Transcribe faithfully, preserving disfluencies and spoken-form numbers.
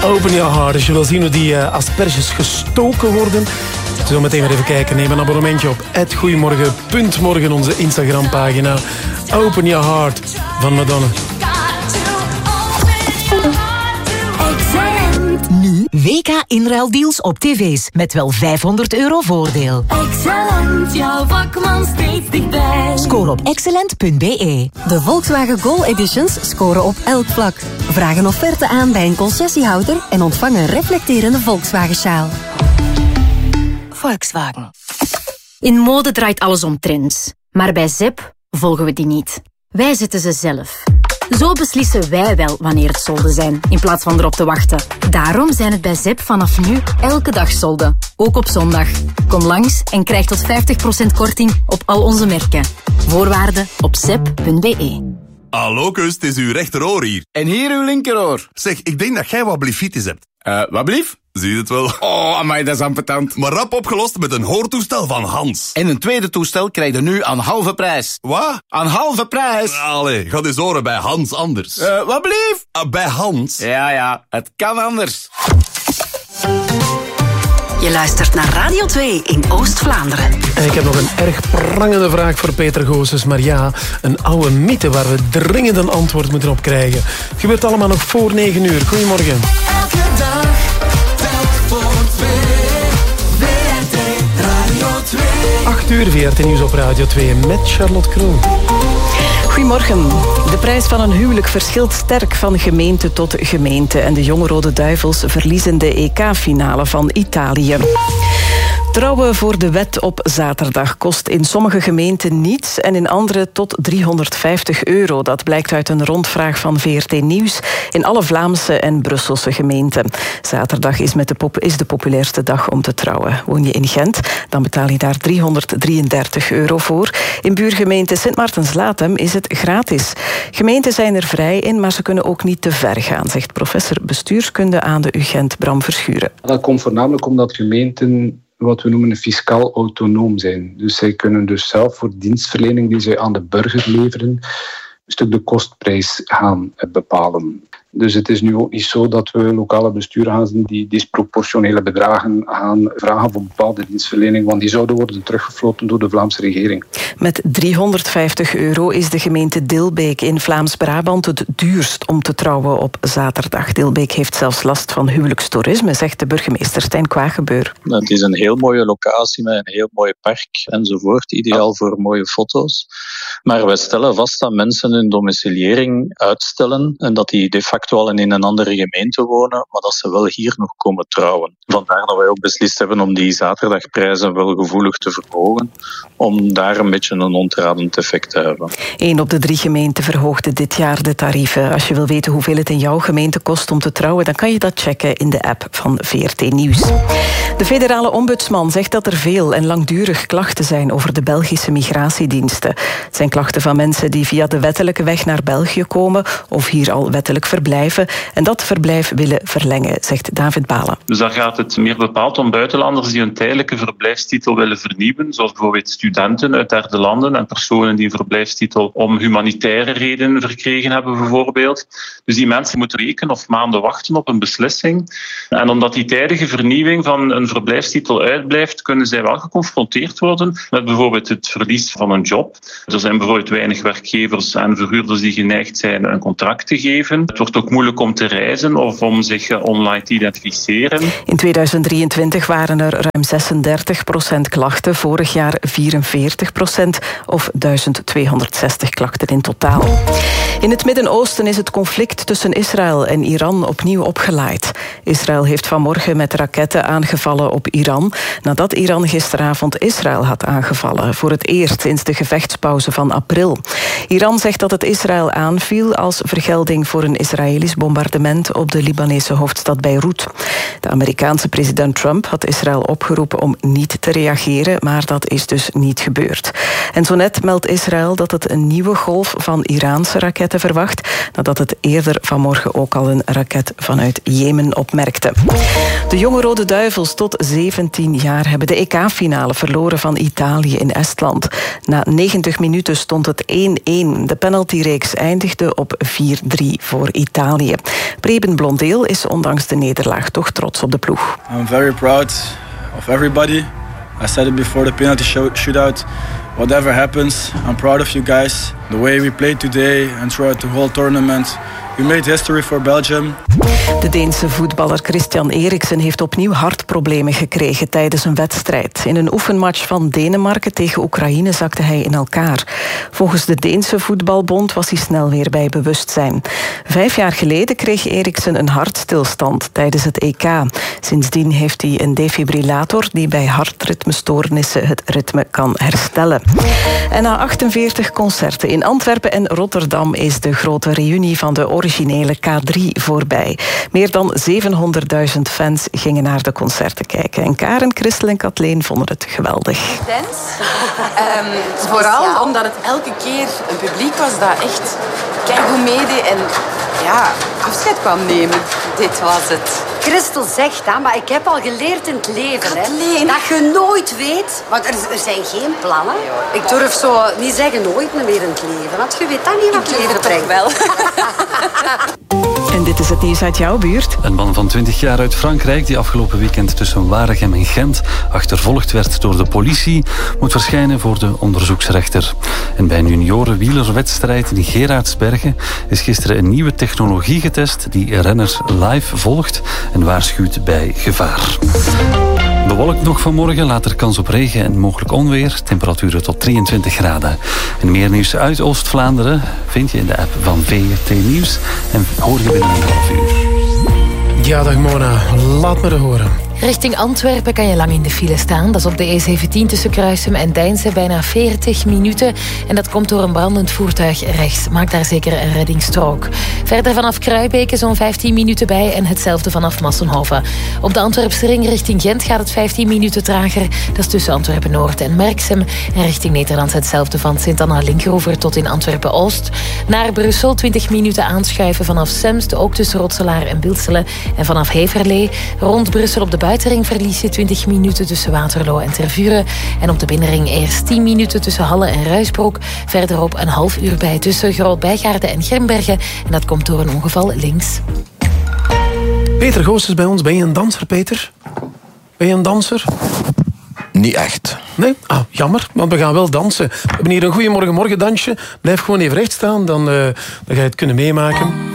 Open Your Heart. Als je wil zien hoe die uh, asperges gestoken worden. Zullen we meteen maar even kijken. Neem een abonnementje op at goeiemorgen punt morgen, onze Instagram-pagina. Open Your Heart van Madonna. Nu W K inruildeals op tv's met wel vijfhonderd euro voordeel. Excellent, jouw vakman steeds dichtbij. Score op excellent punt b e. De Volkswagen Gol Editions scoren op elk vlak. Vraag een offerte aan bij een concessiehouder en ontvang een reflecterende Volkswagen-sjaal. Volkswagen. In mode draait alles om trends. Maar bij Zep volgen we die niet. Wij zetten ze zelf. Zo beslissen wij wel wanneer het solden zijn, in plaats van erop te wachten. Daarom zijn het bij Zep vanaf nu elke dag solden. Ook op zondag. Kom langs en krijg tot vijftig procent korting op al onze merken. Voorwaarden op zep punt b e. Hallo kus, het is uw rechteroor hier. En hier uw linkeroor. Zeg, ik denk dat jij wat blifitis hebt. Uh, wat blief? Zie je het wel? Oh, amai, dat is ambetant. Maar rap opgelost met een hoortoestel van Hans. En een tweede toestel krijg je nu aan halve prijs. Wat? Aan halve prijs. Allee, ga eens horen bij Hans anders. Uh, wat blief? Uh, bij Hans? Ja, ja, het kan anders. Je luistert naar Radio twee in Oost-Vlaanderen. En ik heb nog een erg prangende vraag voor Peter Goossens. Maar ja, een oude mythe waar we dringend een antwoord moeten op krijgen. Het gebeurt allemaal nog voor negen uur. Goedemorgen. Elke dag, telk voor twee. V R T Radio twee. acht uur V R T Nieuws op Radio twee met Charlotte Kroon. Goedemorgen. De prijs van een huwelijk verschilt sterk van gemeente tot gemeente. En de Jonge Rode Duivels verliezen de E K-finale van Italië. Trouwen voor de wet op zaterdag kost in sommige gemeenten niets en in andere tot driehonderdvijftig euro. Dat blijkt uit een rondvraag van V R T Nieuws in alle Vlaamse en Brusselse gemeenten. Zaterdag is, met de, pop- is de populairste dag om te trouwen. Woon je in Gent, dan betaal je daar driehonderddrieëndertig euro voor. In buurgemeente Sint Maartens-Latem is het gratis. Gemeenten zijn er vrij in, maar ze kunnen ook niet te ver gaan, zegt professor bestuurskunde aan de U Gent Bram Verschuren. Dat komt voornamelijk omdat gemeenten wat we noemen fiscaal autonoom zijn. Dus zij kunnen dus zelf voor dienstverlening die zij aan de burger leveren een stuk de kostprijs gaan bepalen. Dus het is nu ook niet zo dat we lokale besturen gaan die disproportionele bedragen gaan vragen voor bepaalde dienstverlening, want die zouden worden teruggefloten door de Vlaamse regering. Met driehonderdvijftig euro is de gemeente Dilbeek in Vlaams-Brabant het duurst om te trouwen op zaterdag. Dilbeek heeft zelfs last van huwelijkstoerisme, zegt de burgemeester Stijn Kwagebeur. Het is een heel mooie locatie met een heel mooi park enzovoort, ideaal voor mooie foto's. Maar wij stellen vast dat mensen hun domiciliëring uitstellen en dat die de facto al in een andere gemeente wonen, maar dat ze wel hier nog komen trouwen. Vandaar dat wij ook beslist hebben om die zaterdagprijzen wel gevoelig te verhogen, om daar een beetje een ontradend effect te hebben. Eén op de drie gemeenten verhoogde dit jaar de tarieven. Als je wil weten hoeveel het in jouw gemeente kost om te trouwen, dan kan je dat checken in de app van V R T Nieuws. De federale ombudsman zegt dat er veel en langdurig klachten zijn over de Belgische migratiediensten. Het zijn klachten van mensen die via de wettelijke weg naar België komen of hier al wettelijk verblijven en dat verblijf willen verlengen, zegt David Balen. Dus daar gaat het meer bepaald om buitenlanders die een tijdelijke verblijfstitel willen vernieuwen, zoals bijvoorbeeld studenten uit derde landen en personen die een verblijfstitel om humanitaire redenen verkregen hebben bijvoorbeeld. Dus die mensen moeten weken of maanden wachten op een beslissing. En omdat die tijdige vernieuwing van een verblijfstitel uitblijft, kunnen zij wel geconfronteerd worden met bijvoorbeeld het verlies van een job. Er zijn bijvoorbeeld weinig werkgevers en verhuurders die geneigd zijn een contract te geven. Het wordt ook moeilijk om te reizen of om zich online te identificeren. In tweeduizend drieëntwintig waren er ruim zesendertig procent klachten, vorig jaar vierenveertig procent of duizend tweehonderdzestig klachten in totaal. In het Midden-Oosten is het conflict tussen Israël en Iran opnieuw opgelaaid. Israël heeft vanmorgen met raketten aangevallen op Iran, nadat Iran gisteravond Israël had aangevallen, voor het eerst sinds de gevechtspauze van april. Iran zegt dat het Israël aanviel als vergelding voor een Israëlisch bombardement op de Libanese hoofdstad Beirut. De Amerikaanse president Trump had Israël opgeroepen om niet te reageren, maar dat is dus niet gebeurd. En zo net meldt Israël dat het een nieuwe golf van Iraanse raketten verwacht, nadat het eerder vanmorgen ook al een raket vanuit Jemen opmerkte. De Jonge Rode Duivels tot zeventien jaar hebben de E K-finale verloren van Italië in Estland. Na negentig minuten stond het één-één. De penaltyreeks eindigde op vier drie voor Italië. Italië. Preben Blondeel is ondanks de nederlaag toch trots op de ploeg. I'm very proud of everybody. I said it before the penalty shootout. Whatever happens, I'm proud of you guys. The way we played today and throughout the whole tournament. We made history for Belgium. De Deense voetballer Christian Eriksen heeft opnieuw hartproblemen gekregen tijdens een wedstrijd. In een oefenmatch van Denemarken tegen Oekraïne zakte hij in elkaar. Volgens de Deense voetbalbond was hij snel weer bij bewustzijn. Vijf jaar geleden kreeg Eriksen een hartstilstand tijdens het E K. Sindsdien heeft hij een defibrillator die bij hartritmestoornissen het ritme kan herstellen. En na achtenveertig concerten in Antwerpen en Rotterdam is de grote reunie van de originele K drie voorbij. Meer dan zevenhonderdduizend fans gingen naar de concerten kijken. En Karen, Christel en Kathleen vonden het geweldig. Um, vooral omdat het elke keer een publiek was dat echt keigoed meedeed en ja, afscheid kwam nemen. Dit was het. Christel zegt dat, maar ik heb al geleerd in het leven hè, dat je nooit weet, want er, er zijn geen plannen. Ik durf zo niet zeggen nooit meer in het leven, want je weet dat niet wat het leven brengt. Wel. En dit is het nieuws uit jouw buurt. Een man van twintig jaar uit Frankrijk die afgelopen weekend tussen Waregem en Gent achtervolgd werd door de politie, moet verschijnen voor de onderzoeksrechter. En bij een juniorenwielerwedstrijd in Gerardsbergen is gisteren een nieuwe technologie getest die renners live volgt en waarschuwt bij gevaar. Bewolkt nog vanmorgen, later kans op regen en mogelijk onweer. Temperaturen tot drieëntwintig graden. En meer nieuws uit Oost-Vlaanderen vind je in de app van V R T Nieuws. En hoor je binnen een half uur. Ja, dag Mona. Laat me dat horen. Richting Antwerpen kan je lang in de file staan. Dat is op de E zeventien tussen Kruisem en Deinze bijna veertig minuten. En dat komt door een brandend voertuig rechts. Maak daar zeker een reddingsstrook. Verder vanaf Kruibeke zo'n vijftien minuten bij en hetzelfde vanaf Massenhoven. Op de Antwerpse ring richting Gent gaat het vijftien minuten trager. Dat is tussen Antwerpen-Noord en Merksem. En richting Nederland hetzelfde van Sint-Anna-Linkeroever tot in Antwerpen-Oost. Naar Brussel twintig minuten aanschuiven vanaf Semst, ook tussen Rotselaar en Bilselen. En vanaf Heverlee. Rond Brussel op de buitenring verlies je twintig minuten tussen Waterloo en Tervuren. En op de binnenring eerst tien minuten tussen Halle en Ruisbroek. Verderop een half uur bij tussen Groot-Bijgaarden en Grimbergen. En dat komt door een ongeval links. Peter Goos is bij ons. Ben je een danser, Peter? Ben je een danser? Niet echt. Nee? Ah, jammer, want we gaan wel dansen. We hebben hier een goeiemorgen morgen dansje. Blijf gewoon even recht staan, dan, uh, dan ga je het kunnen meemaken.